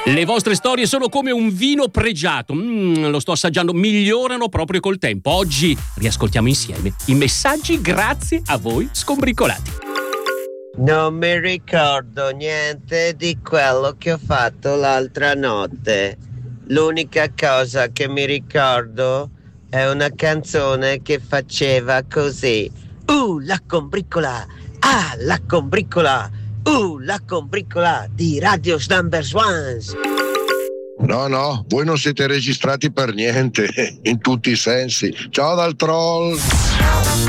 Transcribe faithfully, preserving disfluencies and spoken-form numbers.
Le vostre storie sono come un vino pregiato, mm, lo sto assaggiando, migliorano proprio col tempo. Oggi riascoltiamo insieme i messaggi grazie a voi scombricolati. Non mi ricordo niente di quello che ho fatto l'altra notte. L'unica cosa che mi ricordo è una canzone che faceva così. Uh, la combricola! Ah, la combricola! Uh, la combricola di Radio Number Swans! No, no, voi non siete registrati per niente, in tutti i sensi. Ciao dal troll!